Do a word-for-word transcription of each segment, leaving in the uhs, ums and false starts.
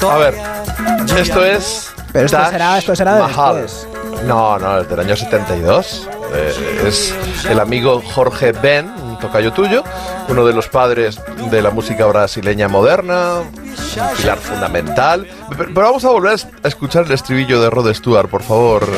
A ver, esto es... Pero esto Taj será, esto será de Mahal. después. No, no, es del año setenta y dos. Eh, es el amigo Jorge Ben, un tocayo tuyo, uno de los padres de la música brasileña moderna, un pilar fundamental. Pero, pero vamos a volver a escuchar el estribillo de Rod Stewart, por favor.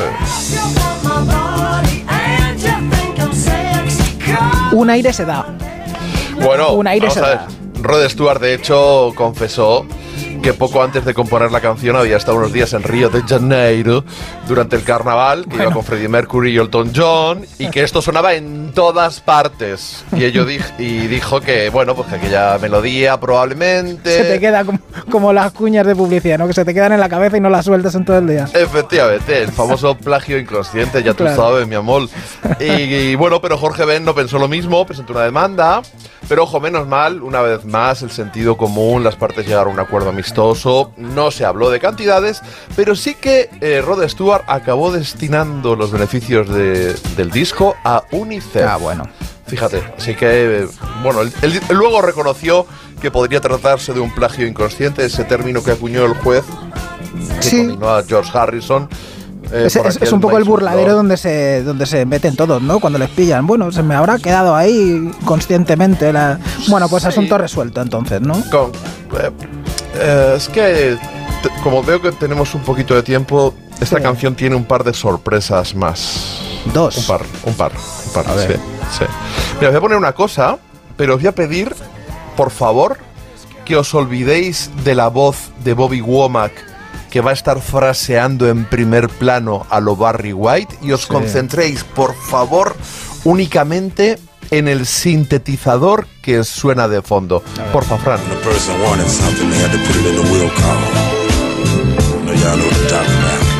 Un aire se da. Bueno, Un aire vamos se a ver. da. Rod Stewart, de hecho, confesó que poco antes de componer la canción había estado unos días en Río de Janeiro durante el carnaval, que Bueno. iba con Freddie Mercury y Elton John, y que esto sonaba en todas partes. Y ello dij- y dijo que, bueno, pues que aquella melodía probablemente... Se te queda como, como las cuñas de publicidad, ¿no? Que se te quedan en la cabeza y no las sueltas en todo el día. Efectivamente, el famoso plagio inconsciente, ya tú Claro. sabes, mi amor. Y, y bueno, pero Jorge Ben no pensó lo mismo, presentó una demanda. Pero ojo, menos mal, una vez más, el sentido común, las partes llegaron a un acuerdo amistoso, no se habló de cantidades, pero sí que eh, Rod Stewart acabó destinando los beneficios de- del disco a UNICEF. Ah, bueno. Fíjate, así que, eh, bueno, él, él luego reconoció que podría tratarse de un plagio inconsciente, ese término que acuñó el juez, que Sí. condenó a George Harrison. eh, Es, por es- es aquel un poco el Nice burladero Lord. donde se, donde se meten todos, ¿no? Cuando les pillan. Bueno, se me habrá quedado ahí conscientemente la... Bueno, pues Sí. asunto resuelto entonces, ¿no? Con- eh, eh, es que, te- como veo que tenemos un poquito de tiempo, esta Sí. canción tiene un par de sorpresas más. Dos. Un par, un par, un par. A ver. Sí, sí. Mira, os voy a poner una cosa, pero os voy a pedir, por favor, que os olvidéis de la voz de Bobby Womack, que va a estar fraseando en primer plano a lo Barry White, y os Sí. concentréis, por favor, únicamente en el sintetizador que suena de fondo. Porfa, Fran. When a person wanted something, they had to put it in the will column. No, y'all know what I'm talking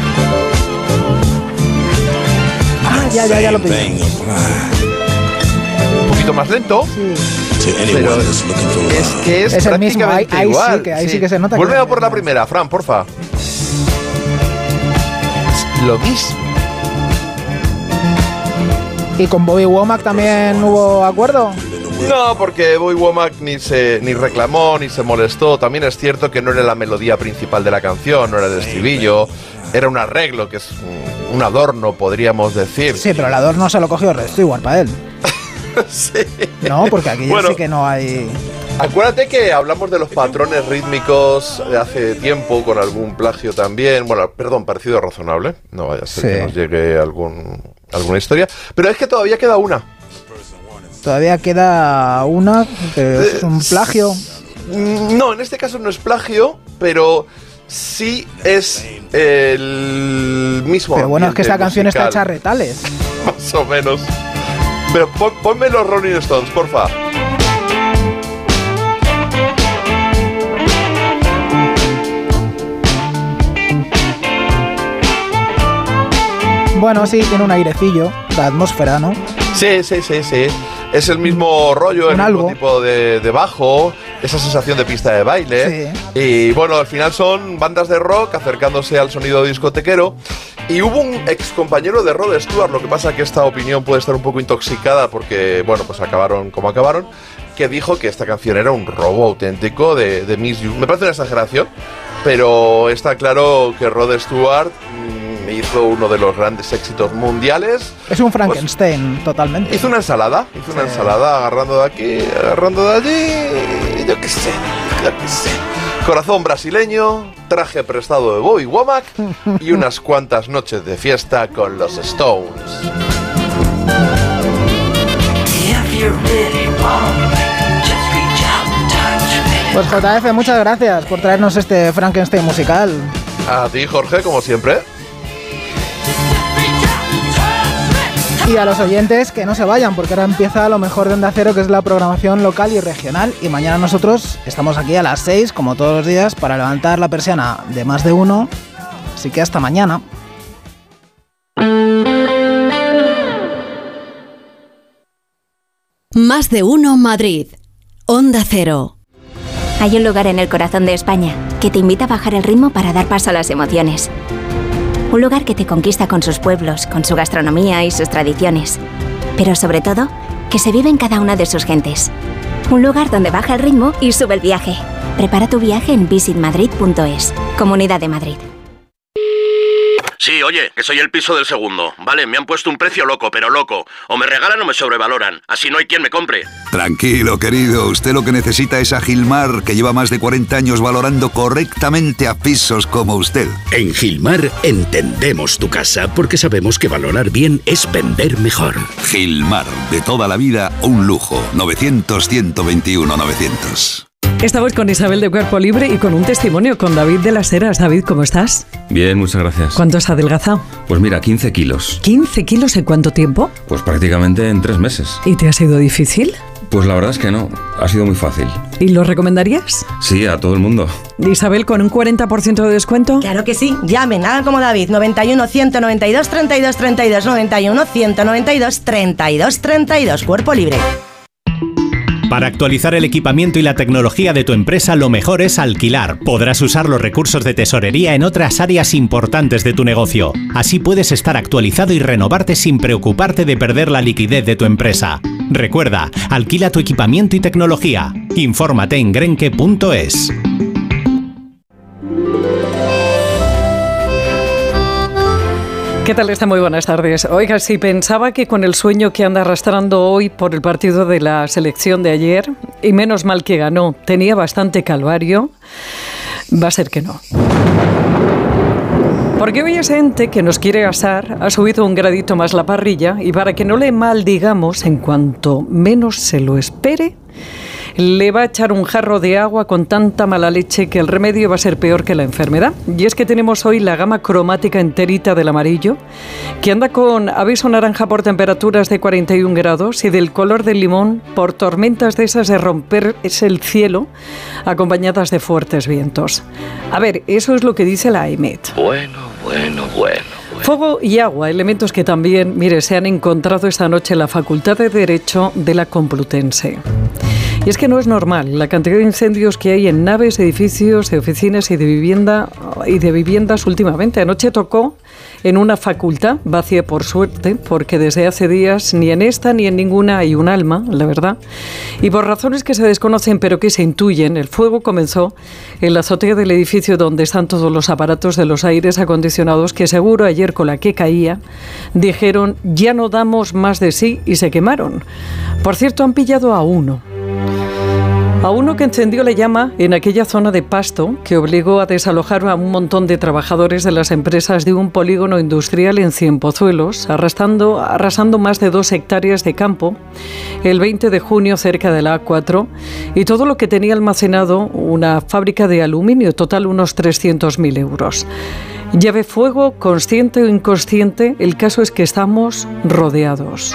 about. Ah, ya, ya, ya lo Same pillé. thing applies Un poquito más lento, to anyone pero that's looking for es love. que es, Es el mismo, ahí- prácticamente ahí sí igual. que- ahí sí que se nota que Vuelve es a el por la mismo. primera, Fran, porfa. Lo mismo. ¿Y con Bobby Womack también hubo acuerdo? No, porque Bobby Womack ni se ni reclamó ni se molestó. También es cierto que no era la melodía principal de la canción, no era el estribillo, era un arreglo que es un, un adorno, podríamos decir. Sí, pero el adorno se lo cogió Rod Stewart para él. Sí. No, porque aquí Bueno. sí que no hay... Acuérdate que hablamos de los patrones rítmicos de hace tiempo con algún plagio también. Bueno, perdón, parecido razonable. No vaya a ser Sí. que nos llegue algún, alguna historia. Pero es que todavía queda una. Todavía queda una, pero es un plagio. Mm, No, en este caso no es plagio, pero sí es el mismo. Pero bueno, es que ambiente esta canción está hecha a musical, retales. más o menos. Pero pon- ponme los Rolling Stones, porfa. Bueno, sí, tiene un airecillo, la atmósfera, ¿no? Sí, sí, sí, sí. Es el mismo rollo, el Un mismo algo. tipo de, de bajo, esa sensación de pista de baile. Sí. Y bueno, al final son bandas de rock acercándose al sonido discotequero. Y hubo un ex compañero de Rod Stewart, lo que pasa que esta opinión puede estar un poco intoxicada porque, bueno, pues acabaron como acabaron, que dijo que esta canción era un robo auténtico de, de Miss You. Me parece una exageración, pero está claro que Rod Stewart mm, hizo uno de los grandes éxitos mundiales. Es un Frankenstein, totalmente. Hizo una ensalada, hizo una Sí. ensalada agarrando de aquí, agarrando de allí, yo qué sé, yo qué sé. Corazón brasileño, traje prestado de Bobby Womack y unas cuantas noches de fiesta con los Stones. Pues J F, muchas gracias por traernos este Frankenstein musical. A ti, Jorge, como siempre. Y a los oyentes que no se vayan, porque ahora empieza lo mejor de Onda Cero, que es la programación local y regional. Y mañana nosotros estamos aquí a las seis, como todos los días, para levantar la persiana de Más de Uno. Así que hasta mañana. Más de Uno Madrid. Onda Cero. Hay un lugar en el corazón de España que te invita a bajar el ritmo para dar paso a las emociones. Un lugar que te conquista con sus pueblos, con su gastronomía y sus tradiciones. Pero sobre todo, que se vive en cada una de sus gentes. Un lugar donde baja el ritmo y sube el viaje. Prepara tu viaje en visit madrid punto es. Comunidad de Madrid. Sí, oye, que soy el piso del segundo. Vale, me han puesto un precio loco, pero loco. O me regalan o me sobrevaloran. Así no hay quien me compre. Tranquilo, querido. Usted lo que necesita es a Gilmar, que lleva más de cuarenta años valorando correctamente a pisos como usted. En Gilmar entendemos tu casa porque sabemos que valorar bien es vender mejor. Gilmar, de toda la vida, un lujo. novecientos, ciento veintiuno, novecientos. Estamos con Isabel de Cuerpo Libre y con un testimonio con David de las Heras. David, ¿cómo estás? Bien, muchas gracias. ¿Cuánto has adelgazado? Pues mira, quince kilos. ¿quince kilos en cuánto tiempo? Pues prácticamente en tres meses. ¿Y te ha sido difícil? Pues la verdad es que no, ha sido muy fácil. ¿Y lo recomendarías? Sí, a todo el mundo. Isabel, ¿con un cuarenta por ciento de descuento? Claro que sí, llamen, hagan como David, noventa y uno, ciento noventa y dos, treinta y dos, treinta y dos, noventa y uno, ciento noventa y dos, treinta y dos, treinta y dos, Cuerpo Libre. Para actualizar el equipamiento y la tecnología de tu empresa, lo mejor es alquilar. Podrás usar los recursos de tesorería en otras áreas importantes de tu negocio. Así puedes estar actualizado y renovarte sin preocuparte de perder la liquidez de tu empresa. Recuerda, alquila tu equipamiento y tecnología. Infórmate en grenke punto es. ¿Qué tal está? Muy buenas tardes. Oiga, si pensaba que con el sueño que anda arrastrando hoy por el partido de la selección de ayer, y menos mal que ganó, tenía bastante calvario, va a ser que no. Porque hoy ese ente que nos quiere asar ha subido un gradito más la parrilla y para que no le maldigamos en cuanto menos se lo espere, le va a echar un jarro de agua con tanta mala leche que el remedio va a ser peor que la enfermedad. Y es que tenemos hoy la gama cromática enterita del amarillo, que anda con aviso naranja por temperaturas de cuarenta y un grados y del color del limón por tormentas de esas de romperse el cielo, acompañadas de fuertes vientos. A ver, eso es lo que dice la EMET. Bueno, bueno, bueno. Fuego y agua, elementos que también, mire, se han encontrado esta noche en la Facultad de Derecho de la Complutense. Y es que no es normal la cantidad de incendios que hay en naves, edificios, de oficinas y de vivienda y de viviendas últimamente. Anoche tocó en una facultad, vacía por suerte, porque desde hace días ni en esta ni en ninguna hay un alma, la verdad. Y por razones que se desconocen pero que se intuyen, el fuego comenzó en la azotea del edificio donde están todos los aparatos de los aires acondicionados que seguro ayer con la que caía dijeron ya no damos más de sí y se quemaron. Por cierto, han pillado a uno. A uno que encendió la llama en aquella zona de Pasto que obligó a desalojar a un montón de trabajadores de las empresas de un polígono industrial en Cienpozuelos, arrasando, arrasando más de dos hectáreas de campo el veinte de junio cerca de la A cuatro y todo lo que tenía almacenado una fábrica de aluminio, total unos trescientos mil euros. Llave fuego, consciente o inconsciente, el caso es que estamos rodeados.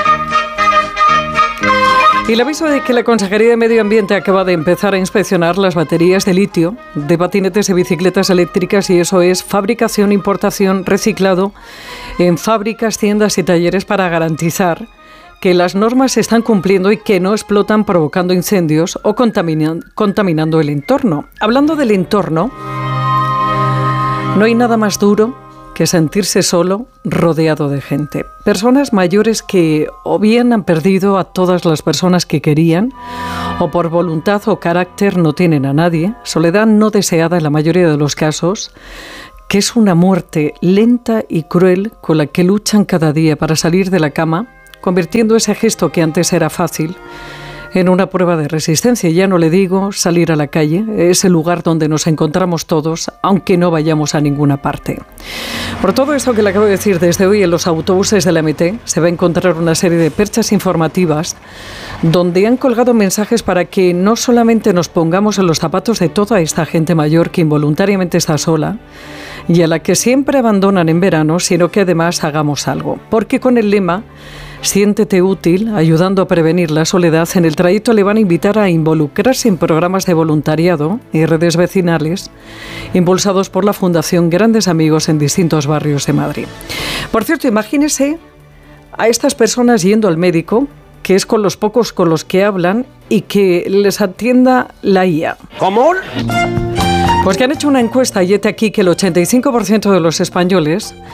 Y el aviso de que la Consejería de Medio Ambiente acaba de empezar a inspeccionar las baterías de litio de patinetes y bicicletas eléctricas y eso es fabricación, importación, reciclado en fábricas, tiendas y talleres para garantizar que las normas se están cumpliendo y que no explotan provocando incendios o contaminan- contaminando el entorno. Hablando del entorno, no hay nada más duro que sentirse solo, rodeado de gente. Personas mayores que o bien han perdido a todas las personas que querían, o por voluntad o carácter no tienen a nadie, soledad no deseada en la mayoría de los casos, que es una muerte lenta y cruel con la que luchan cada día para salir de la cama, convirtiendo ese gesto que antes era fácil en una prueba de resistencia. Ya no le digo salir a la calle, es el lugar donde nos encontramos todos, aunque no vayamos a ninguna parte. Por todo esto que le acabo de decir, desde hoy en los autobuses de la M T se va a encontrar una serie de perchas informativas donde han colgado mensajes para que no solamente nos pongamos en los zapatos de toda esta gente mayor que involuntariamente está sola y a la que siempre abandonan en verano, sino que además hagamos algo. Porque con el lema Siéntete útil, ayudando a prevenir la soledad, en el trayecto le van a invitar a involucrarse en programas de voluntariado y redes vecinales impulsados por la Fundación Grandes Amigos en distintos barrios de Madrid. Por cierto, imagínese a estas personas yendo al médico, que es con los pocos con los que hablan, y que les atienda la I A. ¿Cómo? Pues que han hecho una encuesta y hete aquí que el ochenta y cinco por ciento de los españoles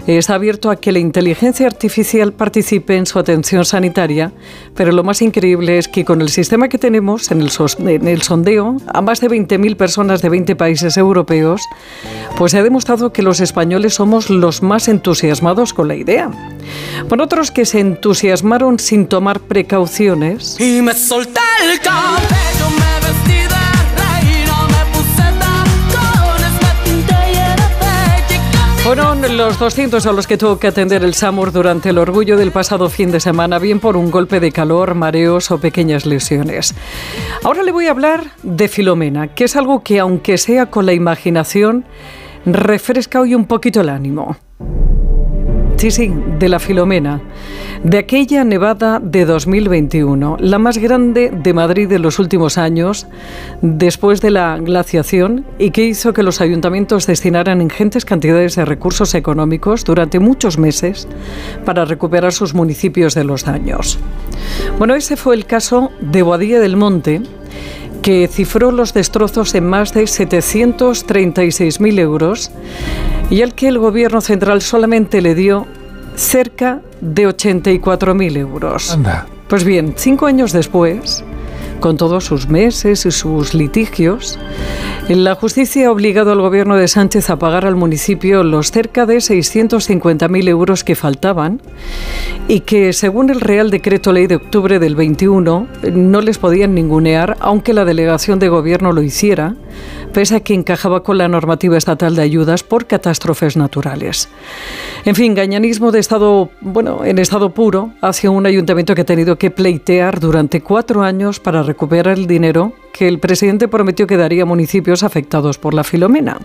está abierto a que la inteligencia artificial participe en su atención sanitaria, pero lo más increíble es que con el sistema que tenemos en el, sos- en el sondeo a más de veinte mil personas de veinte países europeos, pues se ha demostrado que los españoles somos los más entusiasmados con la idea. Por otros que se entusiasmaron sin tomar precauciones. Y me solté el cabello, me vestí de reina, me puse tacones, me pinté y era bella. Fueron los doscientos a los que tuvo que atender el SAMUR durante el orgullo del pasado fin de semana, bien por un golpe de calor, mareos o pequeñas lesiones. Ahora le voy a hablar de Filomena, que es algo que, aunque sea con la imaginación, refresca hoy un poquito el ánimo. Sí, sí, de la Filomena, de aquella nevada de dos mil veintiuno, la más grande de Madrid de los últimos años, después de la glaciación, y que hizo que los ayuntamientos destinaran ingentes cantidades de recursos económicos durante muchos meses para recuperar sus municipios de los daños. Bueno, ese fue el caso de Boadilla del Monte, que cifró los destrozos en más de setecientos treinta y seis mil euros y al que el gobierno central solamente le dio cerca de ochenta y cuatro mil euros. Anda. Pues bien, cinco años después, con todos sus meses y sus litigios, la justicia ha obligado al gobierno de Sánchez a pagar al municipio los cerca de seiscientos cincuenta mil euros que faltaban y que, según el Real Decreto Ley de octubre del veintiuno, no les podían ningunear, aunque la delegación de gobierno lo hiciera, pese a que encajaba con la normativa estatal de ayudas por catástrofes naturales. En fin, gañanismo de estado, bueno, en estado puro hacia un ayuntamiento que ha tenido que pleitear durante cuatro años para recuperar el dinero que el presidente prometió que daría a municipios afectados por la Filomena.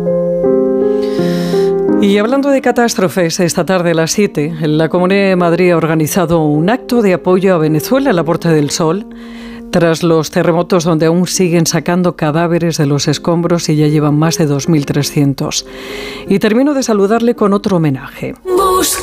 Y hablando de catástrofes, esta tarde a las siete, la Comunidad de Madrid ha organizado un acto de apoyo a Venezuela en la Puerta del Sol, tras los terremotos donde aún siguen sacando cadáveres de los escombros y ya llevan más de dos mil trescientos. Y termino de saludarle con otro homenaje. Busca